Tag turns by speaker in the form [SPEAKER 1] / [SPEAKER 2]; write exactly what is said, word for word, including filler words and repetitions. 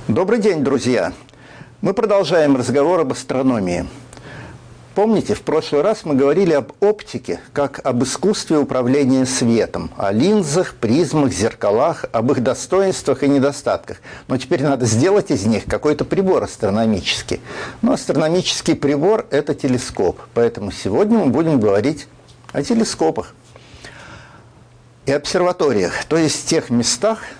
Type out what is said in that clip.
[SPEAKER 1] Добрый день, друзья! Мы продолжаем разговор об астрономии. Помните, в прошлый раз мы говорили об оптике, как об искусстве управления светом, о линзах, призмах, зеркалах, об их достоинствах и недостатках. Но теперь надо сделать из них какой-то прибор астрономический. Но астрономический прибор – это телескоп, поэтому сегодня мы будем говорить о телескопах и обсерваториях, то есть тех местах,